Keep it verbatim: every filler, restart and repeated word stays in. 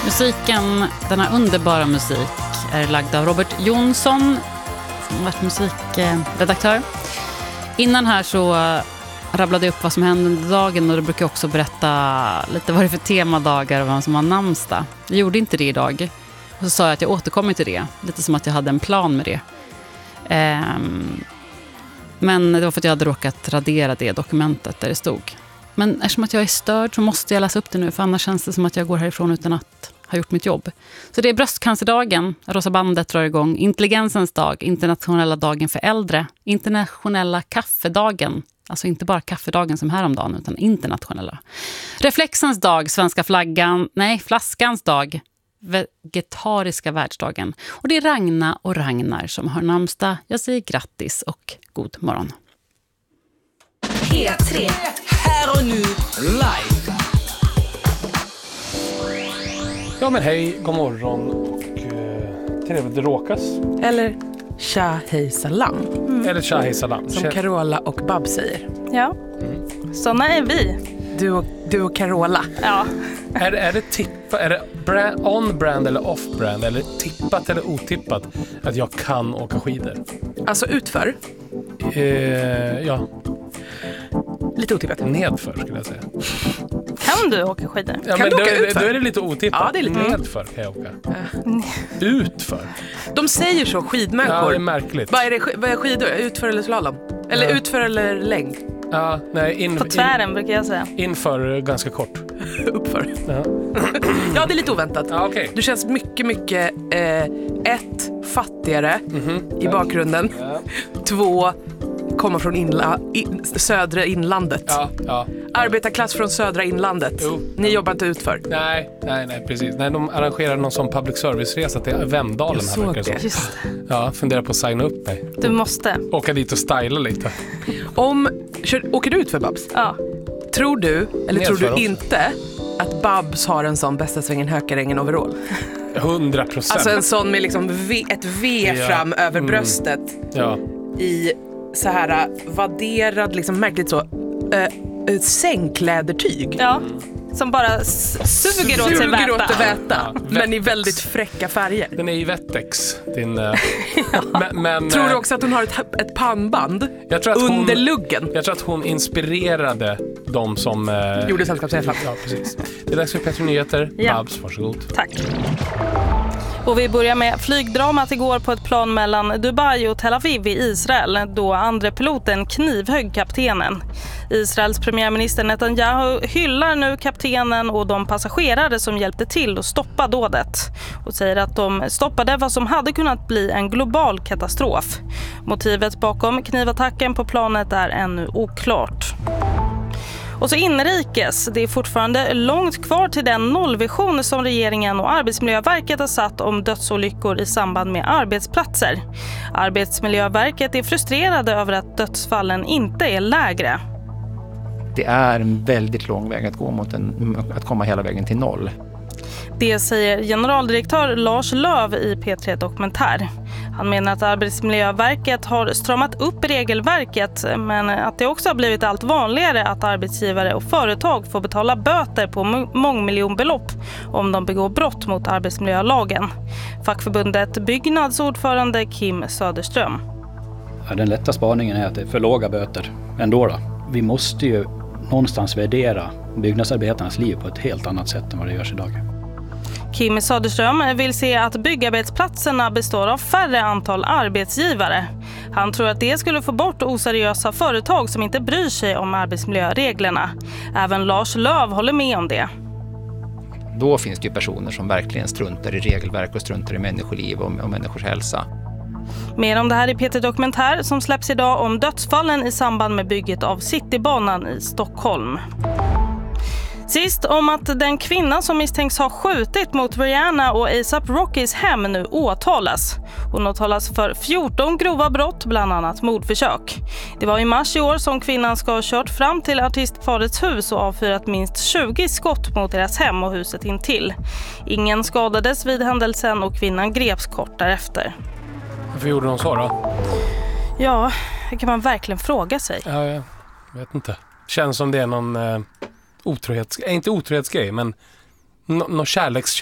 Musiken, denna underbara musik, är lagd av Robert Jonsson, som har varit musikredaktör. Innan här så rabblade jag upp vad som hände under dagen, och då brukar jag också berätta lite vad det är för temadagar och vad som har namnsdag. Jag gjorde inte det idag. Och så sa jag att jag återkommer till det, lite som att jag hade en plan med det. Um, men det var för att jag hade råkat radera det dokumentet där det stod. Men eftersom att jag är störd så måste jag läsa upp det nu, för annars känns det som att jag går härifrån utan att ha gjort mitt jobb. Så det är bröstcancerdagen, Rosa bandet drar igång, intelligensens dag, internationella dagen för äldre, internationella kaffedagen, alltså inte bara kaffedagen som häromdagen utan internationella. Reflexens dag, svenska flaggan, nej flaskans dag, vegetariska världsdagen. Och det är Ragna och Ragnar som har namnsdag. Jag säger grattis och god morgon. P tre. Här och nu, live. Ja men hej, god morgon och eh, trevligt att råkas. Eller tja hej salam. Mm. Eller tja hej salam. Som Carola och Bab säger. Ja, mm. Såna är vi. Du och, du och Carola. Ja. Är, är det tippa, är det brand, on-brand eller off-brand? Eller tippat eller otippat att jag kan åka skidor? Alltså utför? Eh, ja. Lite otippat. Nedför skulle jag säga. Kan du åka skidor? Ja, kan men du då, åka utför? Då är det lite otippat. Ja, det är lite nedför kan jag åka. Mm. Utför? De säger så, skidmänniskor. Ja, det är märkligt. Vad är, det, vad är skidor? Utför eller slalom? Eller ja. Utför eller längd? Ja, nej, in, på tvären in, brukar jag säga. Inför ganska kort. Uppför. Ja. Ja, det är lite oväntat. Ja, okay. Du känns mycket, mycket eh, ett, fattigare mm-hmm. i bakgrunden. Ja. Två, komma från inla, in, södra inlandet. Ja, ja. Arbetarklass från södra inlandet. Jo. Ni jobbar inte utför. Nej, nej, nej, precis. Nej, de arrangerar någon sån public service-resa till Vemdalen här. Jag såg det. Just det. Ja, funderar på att signa upp mig. Du måste. Åka dit och styla lite. Om, kör, åker du ut för Babs? Ja. Tror du, eller Nedför tror du också. Inte att Babs har en sån bästa svängen Hökarängen overall? Hundra procent. Alltså en sån med liksom v, ett V ja. Fram över mm. bröstet. Ja. I så här vadderad, liksom märkligt så äh, sängklädertyg. Ja, som bara s- suger åt sig väta. Suger åt väta, ja, men i väldigt fräcka färger. Den är i Vettex. Din, uh, ja. men, men, tror du också att hon har ett, ett pannband jag tror att under hon, luggen? Jag tror att hon inspirerade de som... Uh, gjorde sällskapsträffen. Ja, precis. Det är dags för Petri Nyheter. Ja. Babs, varsågod. Tack. Och vi börjar med flygdramat igår på ett plan mellan Dubai och Tel Aviv i Israel, då andra piloten knivhögg kaptenen. Israels premiärminister Netanyahu hyllar nu kaptenen och de passagerare som hjälpte till att stoppa dådet och säger att de stoppade vad som hade kunnat bli en global katastrof. Motivet bakom knivattacken på planet är ännu oklart. Och så inrikes, det är fortfarande långt kvar till den nollvision som regeringen och Arbetsmiljöverket har satt om dödsolyckor i samband med arbetsplatser. Arbetsmiljöverket är frustrerade över att dödsfallen inte är lägre. Det är en väldigt lång väg att gå mot en, att komma hela vägen till noll. Det säger generaldirektör Lars Löv i P tre Dokumentär. Han menar att Arbetsmiljöverket har stramat upp regelverket, men att det också har blivit allt vanligare att arbetsgivare och företag får betala böter på mångmiljonbelopp om de begår brott mot arbetsmiljölagen. Fackförbundet Byggnads ordförande Kim Söderström. Ja, den lätta spaningen är att det är för låga böter ändå då. Vi måste ju någonstans värdera byggnadsarbetarnas liv på ett helt annat sätt än vad det görs idag. Kim Söderström vill se att byggarbetsplatserna består av färre antal arbetsgivare. Han tror att det skulle få bort oseriösa företag som inte bryr sig om arbetsmiljöreglerna. Även Lars Löv håller med om det. Då finns det ju personer som verkligen struntar i regelverk och struntar i människoliv och, och människors hälsa. Mer om det här i P tre Dokumentär som släpps idag om dödsfallen i samband med bygget av Citybanan i Stockholm. Sist om att den kvinna som misstänks ha skjutit mot Rihanna och A$AP Rockys hem nu åtalas. Hon åtalas för fjorton grova brott, bland annat mordförsök. Det var i mars i år som kvinnan ska ha kört fram till artistparets hus och avfyrat minst tjugo skott mot deras hem och huset intill. Ingen skadades vid händelsen och kvinnan greps kort därefter. Varför gjorde de så då? Ja, det kan man verkligen fråga sig. Ja, jag vet inte. Känns som det är någon... Eh... Otrohets, inte otrohetsgrej, men no, någon kärleks,